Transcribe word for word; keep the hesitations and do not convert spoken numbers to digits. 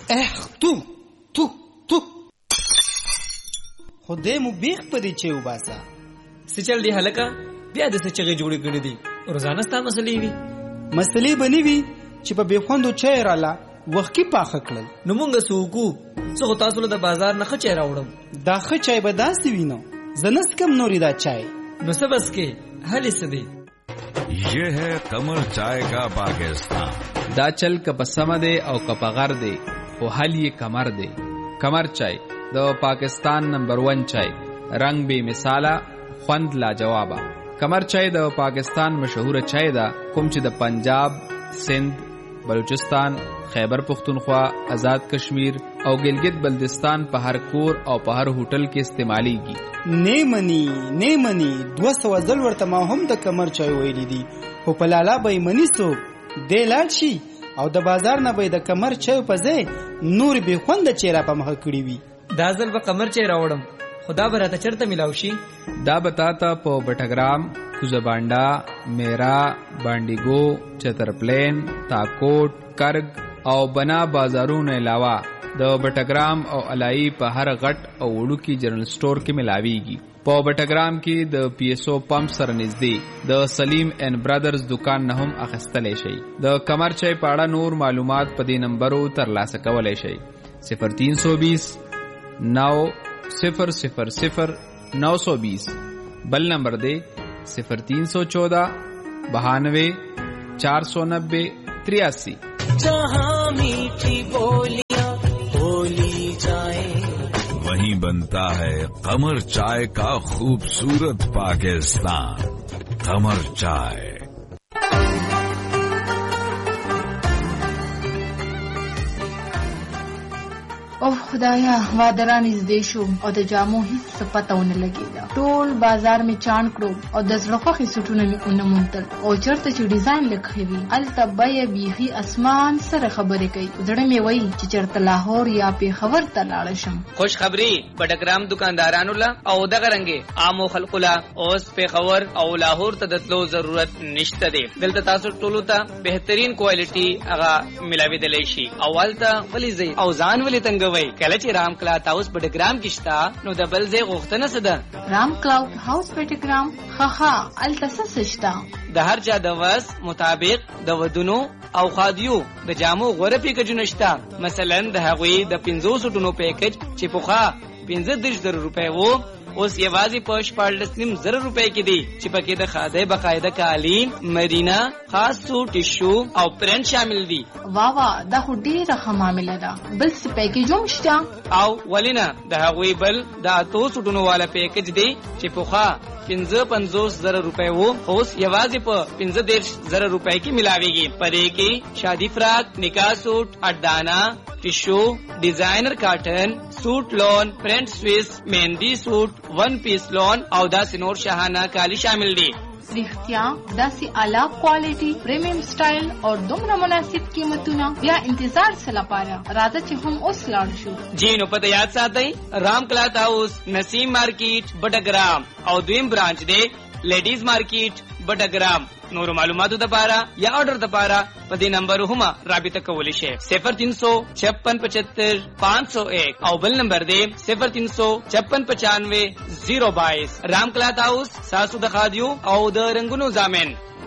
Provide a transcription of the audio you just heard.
اخ تو تو تو خدای مو بیخ پدې چې وباسا سچل دی هلکا بیا د سچغه جوړې کړې دي روزانه ستا مسلې وي مسلې بنې وي چې په بخوندو چای رااله وخت کې پاخه کړل نو مونږ سوکو څو تاسو له بازار نه خچای راوړم دا خ چای به داسې وینو زنس کم نوري دا چای نو سبس کې هلي سدي یہ ہے قمر چائے کا پاکستان. دا چل کپ سمدے او کپ غر دے او حل یہ کمر دے. کمر چائے د پاکستان نمبر ون چائے رنگ بے مثالا خوند لا جوابا. کمر چائے د پاکستان مشهور چائے دا کوم چې د پنجاب، سندھ، بلوچستان، خیبر پختونخوا، آزاد کشمیر او گلگت بلدستان په هر کور او په هر هوټل کې استعمالیږي. نه منی نه منی دو سو ځل ورته ما هم د کمر چای ویلې دي خو په لالا به منی سو د لاړ شي او د بازار نه به د کمر چای په ځای نور به خوند چیرې په مخ کړی وي. دا ځل به کمر چای راوړم خدا به راته چرته ملاو شي. دا بتاتا په بټګرام، کوزبانډا، میرا، بانډیګو، چترپلین، تاکوټ، کرگ او بنا بازارونو علاوه د بټګرام او علای په هر غټ او وړوکی جنرال سٹور کې ملاويږي. په بټګرام کې د پی ایس او پمپ سره نږدې د سلیم اینڈ برادرز دکان نه هم اخیستلی شي. د کمر چای په اړه نور معلومات په دې نمبرو ترلاسه کولی شي. صفر تین سو بیس نو صفر صفر صفر نو سو بیس. بل نمبر دے صفر تین سو چودہ بہانوے چار سو نبے تریاسی. جہاں میٹھی بولیاں بولی جائے وہیں بنتا ہے قمر چائے کا خوبصورت پاکستان. قمر چائے. او خدایا وادران نږدې شو او د جامو هیڅ پته ونه لګېده. ټول بازار می چاڼ کړو او د زړه خوښې سوټونه مې ونه موندل او چېرته چې ډیزاین لږ وي هلته بیه بیخي اسمان سره خبرې کوي. زړه مې وایي چې چېرته لاهور یا پېښور ته لاړه شم. خوشخبری بټګرام دکاندارانو له او دغه رنګې عامو خلکو له اوس پېښور او لاهور ته د تلو ضرورت نشته دی. دلته تاسو ټولو ته بهترین کوالټي هغه ملاوېدلی شي. او هلته ولې ځئ او ځان ولې تنګ کله چې رام کلاوډ هاوس بټګرام کې شته نو د بل ځای غوښتنه څه ده؟ رام کلاوډ هاوس بټګرام خخا الته څه شته؟ د هر چا د وس مطابق د ودونو او خادیو د جامو غوره پیکجونه شته. مثلا د هغوی د پنځوسو ټونو پیکج چې پخوا پنځه دېرش زره روپۍ وو اوس یوازې په شپاړلس نیم زره روپۍ کې دي چې پکې د خادۍ باقاعده کالین، مدینه، خاص سوټ، ټیشو او پرنټ شامل دي. واه واه دا خو ډېره ښه معامله ده. بل څه پیکج هم شته؟ او ولې نه، د هغوی بل د اتو سوټونو والا پیکج دی چې پخوا پنځه پنځوس زره روپۍ وو اوس یوازې په پنځه دېرش زره روپۍ کې ملاویږي. په دې کې شادي فراق، نکاح سوټ، اډانا، ټیشو، ډیزاینر کاټن، سوټ لون، پرنٹ سویس، مهندی سوټ، ون پیس لون او داسې نور شاهانه کالی شامل دي. رښتیا داسې اعلی کوالټي، پریمیم سټایل او دومره مناسب قیمتونه بیا انتظار څه لپاره؟ راځه چې هم اوس لاړ شو. جی نو پته یاد ساتئ رام کلاوډ هاوس نسیم مارکیټ بټګرام او دویم برانچ دی لیډیز مارکیټ بټګرام. نور معلوماتو دپاره یا آرډر دپاره په دې نمبر هم رابطه کولی شئ. صفر تین سو چھپن پچہتر پانچ سو ایک او بل نمبر دی صفر تین سو چھپن پچانوے زیرو بائیس. رام کلاوډ هاوس ساسو د خادیو او د رنگونو زامن